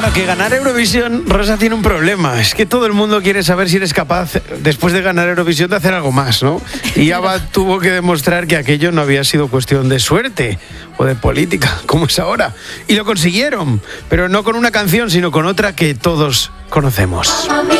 Para que ganar Eurovisión, Rosa tiene un problema. Es que todo el mundo quiere saber si eres capaz, después de ganar Eurovisión, de hacer algo más, ¿no? Y Ava tuvo que demostrar que aquello no había sido cuestión de suerte o de política, como es ahora. Y lo consiguieron, pero no con una canción, sino con otra que todos conocemos.